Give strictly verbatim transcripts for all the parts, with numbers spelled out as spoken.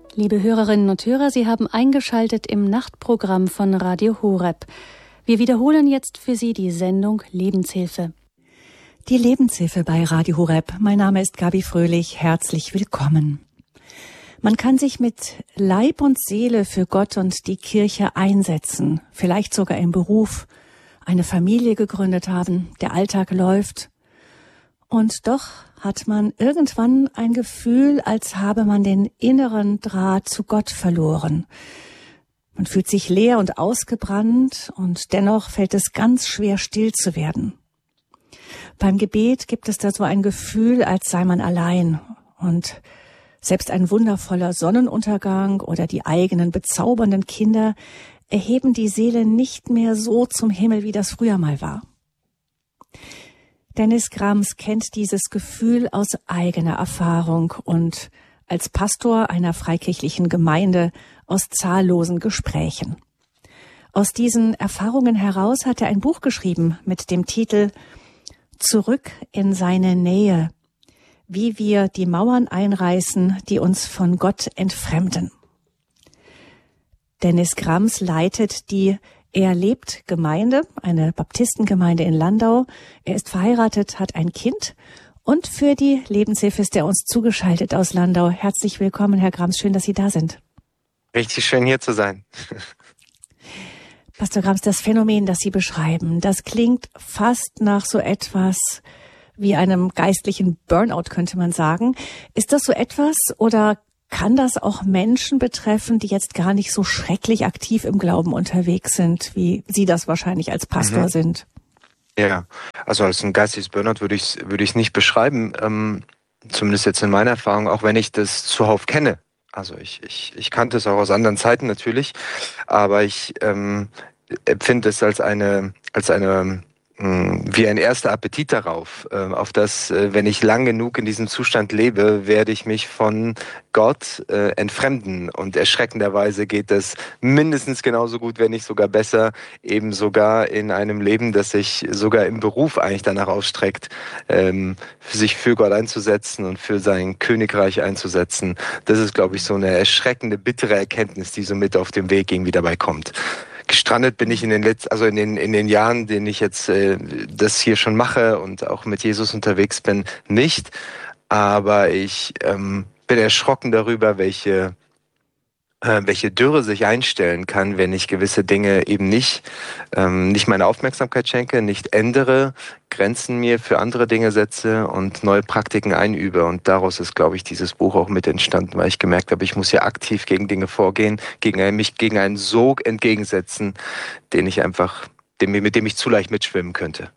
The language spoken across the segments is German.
Liebe Hörerinnen und Hörer, Sie haben eingeschaltet im Nachtprogramm von Radio Horeb. Wir wiederholen jetzt für Sie die Sendung Lebenshilfe. Die Lebenshilfe bei Radio Horeb. Mein Name ist Gabi Fröhlich. Herzlich willkommen. Man kann sich mit Leib und Seele für Gott und die Kirche einsetzen, vielleicht sogar im Beruf, eine Familie gegründet haben, der Alltag läuft. Und doch hat man irgendwann ein Gefühl, als habe man den inneren Draht zu Gott verloren. Man fühlt sich leer und ausgebrannt und dennoch fällt es ganz schwer, still zu werden. Beim Gebet gibt es da so ein Gefühl, als sei man allein. Und selbst ein wundervoller Sonnenuntergang oder die eigenen bezaubernden Kinder erheben die Seele nicht mehr so zum Himmel, wie das früher mal war. Dennis Grams kennt dieses Gefühl aus eigener Erfahrung und als Pastor einer freikirchlichen Gemeinde aus zahllosen Gesprächen. Aus diesen Erfahrungen heraus hat er ein Buch geschrieben mit dem Titel Zurück in seine Nähe, wie wir die Mauern einreißen, die uns von Gott entfremden. Dennis Grams leitet die Er lebt Gemeinde, eine Baptistengemeinde in Landau. Er ist verheiratet, hat ein Kind und für die Lebenshilfe ist er uns zugeschaltet aus Landau. Herzlich willkommen, Herr Grams. Schön, dass Sie da sind. Richtig schön, hier zu sein. Pastor Grams, das Phänomen, das Sie beschreiben, das klingt fast nach so etwas wie einem geistlichen Burnout, könnte man sagen. Ist das so etwas oder kann das auch Menschen betreffen, die jetzt gar nicht so schrecklich aktiv im Glauben unterwegs sind, wie Sie das wahrscheinlich als Pastor mhm. sind? Ja, also als ein geistiges Burnout würde ich es würde ich es nicht beschreiben, ähm, zumindest jetzt in meiner Erfahrung, auch wenn ich das zuhauf kenne. Also ich, ich, ich kannte es auch aus anderen Zeiten natürlich, aber ich ähm, empfinde es als eine, als eine wie ein erster Appetit darauf, auf das, wenn ich lang genug in diesem Zustand lebe, werde ich mich von Gott äh, entfremden. Und erschreckenderweise geht das mindestens genauso gut, wenn nicht sogar besser, eben sogar in einem Leben, das sich sogar im Beruf eigentlich danach ausstreckt, ähm, sich für Gott einzusetzen und für sein Königreich einzusetzen. Das ist, glaube ich, so eine erschreckende, bittere Erkenntnis, die so mit auf dem Weg irgendwie dabei kommt. Gestrandet bin ich in den letzten, also in den in den Jahren, denen ich jetzt äh, das hier schon mache und auch mit Jesus unterwegs bin, nicht. Aber ich ähm, bin erschrocken darüber, welche äh, welche Dürre sich einstellen kann, wenn ich gewisse Dinge eben nicht ähm, nicht meine Aufmerksamkeit schenke, nicht ändere, Grenzen mir für andere Dinge setze und neue Praktiken einübe. Und daraus ist, glaube ich, dieses Buch auch mit entstanden, weil ich gemerkt habe, ich muss ja aktiv gegen Dinge vorgehen, gegen mich gegen einen Sog entgegensetzen, den ich einfach, dem, mit dem ich zu leicht mitschwimmen könnte.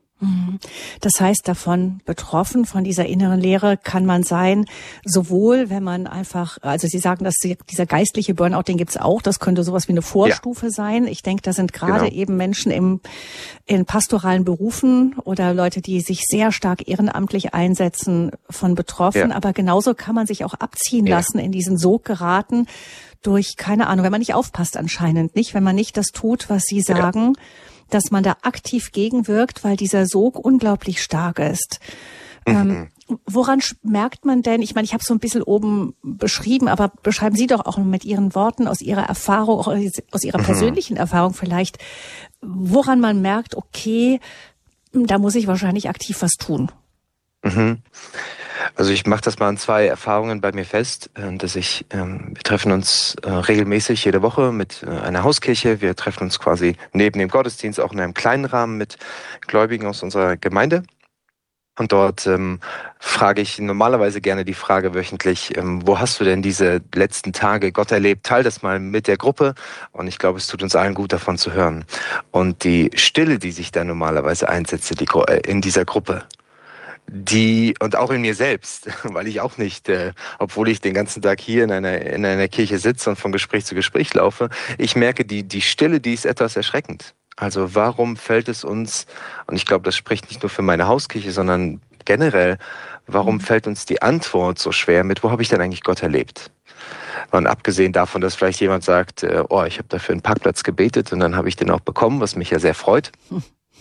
Das heißt, davon betroffen, von dieser inneren Leere kann man sein, sowohl wenn man einfach, also Sie sagen, dass dieser geistliche Burnout, den gibt's auch, das könnte sowas wie eine Vorstufe ja. sein. Ich denke, da sind gerade genau. eben Menschen im, in pastoralen Berufen oder Leute, die sich sehr stark ehrenamtlich einsetzen, von betroffen. Ja. Aber genauso kann man sich auch abziehen ja. lassen, in diesen Sog geraten durch, keine Ahnung, wenn man nicht aufpasst anscheinend, nicht, wenn man nicht das tut, was Sie sagen, ja. dass man da aktiv gegenwirkt, weil dieser Sog unglaublich stark ist. Mhm. Ähm, woran merkt man denn, ich meine, ich habe so ein bisschen oben beschrieben, aber beschreiben Sie doch auch mit Ihren Worten, aus Ihrer Erfahrung, auch aus Ihrer mhm. persönlichen Erfahrung vielleicht, woran man merkt, okay, da muss ich wahrscheinlich aktiv was tun. Mhm. Also ich mache das mal an zwei Erfahrungen bei mir fest, dass ich, ähm, wir treffen uns äh, regelmäßig jede Woche mit äh, einer Hauskirche. Wir treffen uns quasi neben dem Gottesdienst auch in einem kleinen Rahmen mit Gläubigen aus unserer Gemeinde. Und dort ähm, frage ich normalerweise gerne die Frage wöchentlich, ähm, wo hast du denn diese letzten Tage Gott erlebt? Teil das mal mit der Gruppe und ich glaube, es tut uns allen gut, davon zu hören. Und die Stille, die sich da normalerweise einsetzt die, in dieser Gruppe, die und auch in mir selbst, weil ich auch nicht, äh, obwohl ich den ganzen Tag hier in einer in einer Kirche sitze und von Gespräch zu Gespräch laufe, ich merke, die die Stille, die ist etwas erschreckend. Also warum fällt es uns, und ich glaube, das spricht nicht nur für meine Hauskirche, sondern generell, warum fällt uns die Antwort so schwer mit, wo habe ich denn eigentlich Gott erlebt? Und abgesehen davon, dass vielleicht jemand sagt, äh, oh, ich habe dafür einen Parkplatz gebetet und dann habe ich den auch bekommen, was mich ja sehr freut.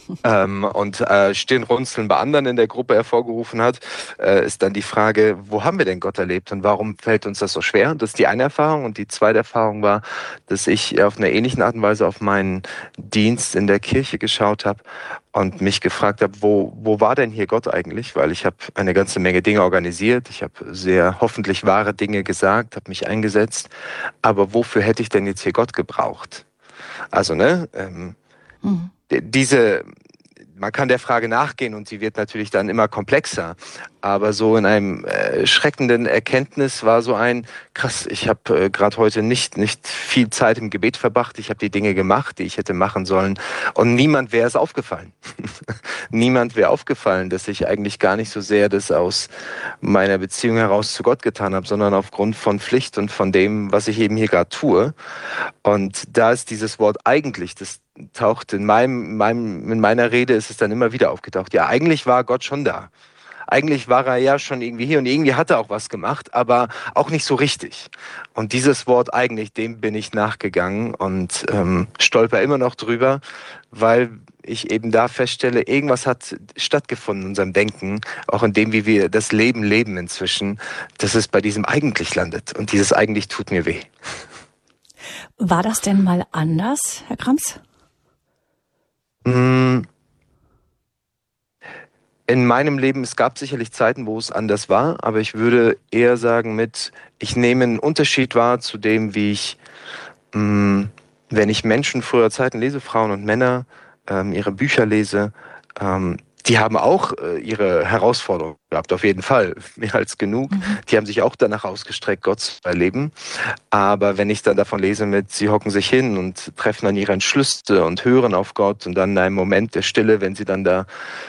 ähm, und äh, Stirnrunzeln bei anderen in der Gruppe hervorgerufen hat, äh, ist dann die Frage, wo haben wir denn Gott erlebt und warum fällt uns das so schwer? Das ist die eine Erfahrung. Und die zweite Erfahrung war, dass ich auf einer ähnlichen Art und Weise auf meinen Dienst in der Kirche geschaut habe und mich gefragt habe, wo, wo war denn hier Gott eigentlich? Weil ich habe eine ganze Menge Dinge organisiert, ich habe sehr hoffentlich wahre Dinge gesagt, habe mich eingesetzt, aber wofür hätte ich denn jetzt hier Gott gebraucht? Also, ne, ähm, mhm. diese... Man kann der Frage nachgehen und sie wird natürlich dann immer komplexer. Aber so in einem äh, schreckenden Erkenntnis war so ein, krass, ich habe äh, gerade heute nicht nicht viel Zeit im Gebet verbracht. Ich habe die Dinge gemacht, die ich hätte machen sollen. Und niemand wäre es aufgefallen. Niemand wäre aufgefallen, dass ich eigentlich gar nicht so sehr das aus meiner Beziehung heraus zu Gott getan habe, sondern aufgrund von Pflicht und von dem, was ich eben hier gerade tue. Und da ist dieses Wort eigentlich, das taucht in meinem, meinem, in meiner Rede ist es dann immer wieder aufgetaucht. Ja, eigentlich war Gott schon da. Eigentlich war er ja schon irgendwie hier und irgendwie hat er auch was gemacht, aber auch nicht so richtig. Und dieses Wort eigentlich, dem bin ich nachgegangen und ähm, stolper immer noch drüber, weil ich eben da feststelle, irgendwas hat stattgefunden in unserem Denken, auch in dem, wie wir das Leben leben inzwischen, dass es bei diesem eigentlich landet. Und dieses eigentlich tut mir weh. War das denn mal anders, Herr Krams? In meinem Leben, es gab sicherlich Zeiten, wo es anders war, aber ich würde eher sagen mit, ich nehme einen Unterschied wahr zu dem, wie ich, mh, wenn ich Menschen früherer Zeiten lese, Frauen und Männer, ähm, ihre Bücher lese, ähm, die haben auch äh, ihre Herausforderungen gehabt, auf jeden Fall, mehr als genug. Mhm. Die haben sich auch danach ausgestreckt, Gott zu erleben. Aber wenn ich dann davon lese mit, sie hocken sich hin und treffen dann ihre Entschlüsse und hören auf Gott und dann in einem Moment der Stille, wenn sie dann da